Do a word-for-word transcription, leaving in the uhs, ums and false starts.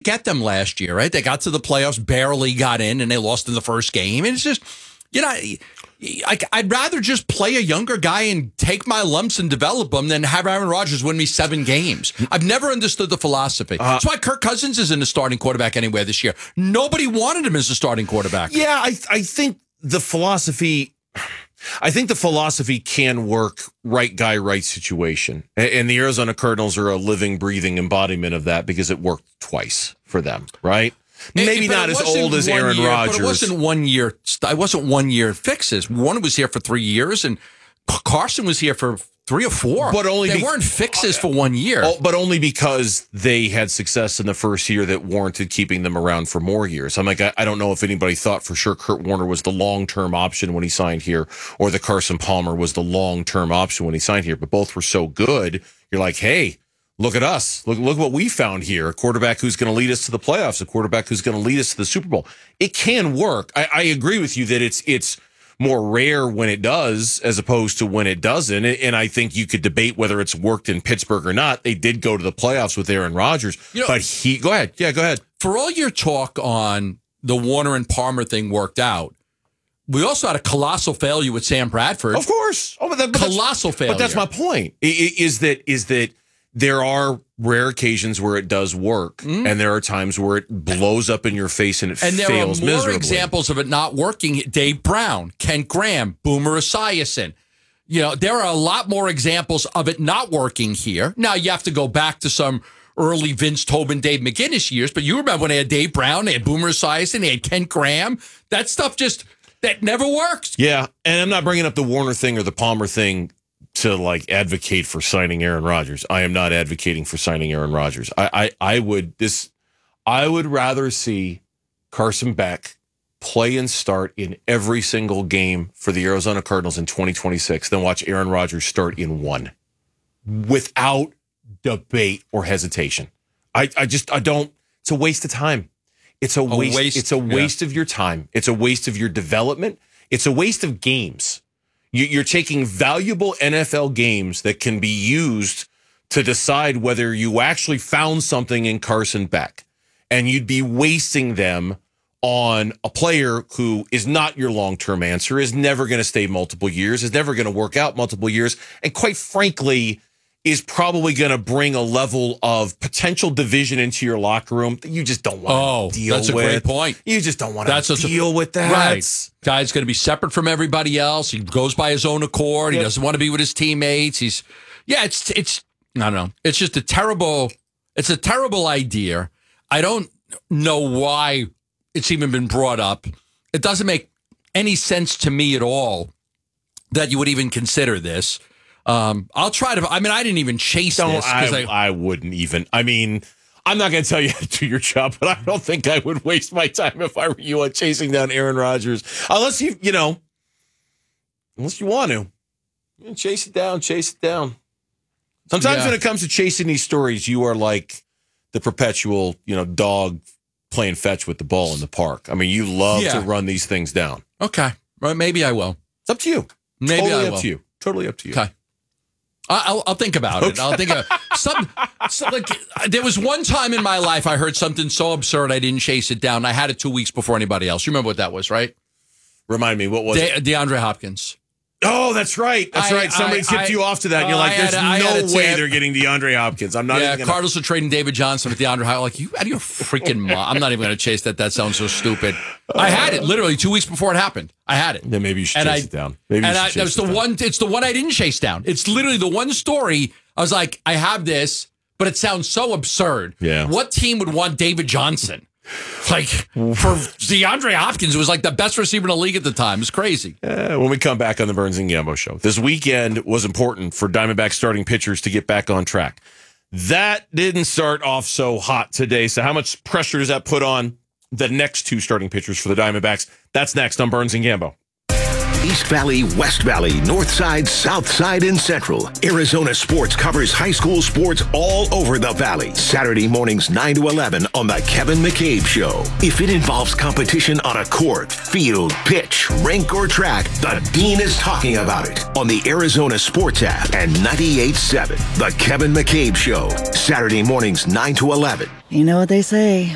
get them last year, right? They got to the playoffs, barely got in, and they lost in the first game. And it's just, you know, I, I'd rather just play a younger guy and take my lumps and develop them than have Aaron Rodgers win me seven games. I've never understood the philosophy. Uh, That's why Kirk Cousins isn't a starting quarterback anywhere this year. Nobody wanted him as a starting quarterback. Yeah, I, I think the philosophy... I think the philosophy can work right guy, right situation. And the Arizona Cardinals are a living, breathing embodiment of that because it worked twice for them, right? Maybe it, not as old as Aaron year, Rodgers. But it wasn't one year. It wasn't one year fixes. Warner was here for three years, and Carson was here for three or four. But only they be- weren't fixes for one year. Oh, but only because they had success in the first year that warranted keeping them around for more years. I'm like, I, I don't know if anybody thought for sure Kurt Warner was the long-term option when he signed here, or the Carson Palmer was the long-term option when he signed here. But both were so good. You're like, hey, look at us. Look, look what we found here. A quarterback who's going to lead us to the playoffs. A quarterback who's going to lead us to the Super Bowl. It can work. I, I agree with you that it's it's. more rare when it does as opposed to when it doesn't. And I think you could debate whether it's worked in Pittsburgh or not. They did go to the playoffs with Aaron Rodgers, you know, but he, go ahead. Yeah, go ahead. For all your talk on the Warner and Palmer thing worked out, we also had a colossal failure with Sam Bradford. Of course. Oh, but that, but colossal failure. But that's my point is that, is that there are rare occasions where it does work, mm. and there are times where it blows up in your face and it and fails miserably. And there are more examples of it not working. Dave Brown, Kent Graham, Boomer Esiason. You know, there are a lot more examples of it not working here. Now, you have to go back to some early Vince Tobin, Dave McGinnis years, but you remember when they had Dave Brown, they had Boomer Esiason, they had Kent Graham. That stuff just, that never works. Yeah, and I'm not bringing up the Warner thing or the Palmer thing to like advocate for signing Aaron Rodgers. I am not advocating for signing Aaron Rodgers. I, I, I would this I would rather see Carson Beck play and start in every single game for the Arizona Cardinals in twenty twenty-six than watch Aaron Rodgers start in one. Without debate or hesitation. I, I just I don't it's a waste of time. It's a, a waste, waste it's a waste yeah. of your time. It's a waste of your development. It's a waste of games. You're taking valuable N F L games that can be used to decide whether you actually found something in Carson Beck, and you'd be wasting them on a player who is not your long-term answer, is never going to stay multiple years, is never going to work out multiple years, and quite frankly, is probably going to bring a level of potential division into your locker room that you just don't want oh, to deal with. That's a great point. You just don't want to deal a, with that. Right. Guy's going to be separate from everybody else. He goes by his own accord. Yep. He doesn't want to be with his teammates. He's, yeah, it's, it's, I don't know. It's just a terrible, it's a terrible idea. I don't know why it's even been brought up. It doesn't make any sense to me at all that you would even consider this. Um, I'll try to. I mean, I didn't even chase don't, this. I, I, I wouldn't even. I mean, I'm not going to tell you how to do your job, but I don't think I would waste my time if I were you on chasing down Aaron Rodgers. Unless you, you know, unless you want to. You know, chase it down, chase it down. Sometimes yeah. when it comes to chasing these stories, you are like the perpetual, you know, dog playing fetch with the ball in the park. I mean, you love yeah. to run these things down. Okay. Well, maybe I will. It's up to you. Maybe totally I up will. to you. Totally up to you. Okay. I'll, I'll think about it. I'll think of some, some. Like, there was one time in my life I heard something so absurd I didn't chase it down. I had it two weeks before anybody else. You remember what that was, right? Remind me, what was De- it? DeAndre Hopkins. Oh, that's right. That's I, right. Somebody I, tipped I, you off to that. And you're like, there's no way they're getting DeAndre Hopkins. I'm not yeah, even gonna... Cardinals are trading David Johnson with DeAndre Hopkins. Like, you out of your freaking mind. I'm not even going to chase that. That sounds so stupid. Uh, I had it literally two weeks before it happened. I had it. Then maybe you should and chase I, it down. Maybe and you I, should chase it was it the down. one. It's the one I didn't chase down. It's literally the one story. I was like, I have this, but it sounds so absurd. Yeah. What team would want David Johnson? Like, for DeAndre Hopkins, it was like the best receiver in the league at the time. It's crazy. Uh, when we come back on the Burns and Gambo show, this weekend was important for Diamondback starting pitchers to get back on track. That didn't start off so hot today. So how much pressure does that put on the next two starting pitchers for the Diamondbacks? That's next on Burns and Gambo. East Valley, West Valley, North Side, South Side, and Central. Arizona Sports covers high school sports all over the Valley. Saturday mornings nine to eleven on the Kevin McCabe Show. If it involves competition on a court, field, pitch, rink, or track, the Dean is talking about it on the Arizona Sports app and ninety-eight point seven. The Kevin McCabe Show. Saturday mornings nine to eleven. You know what they say.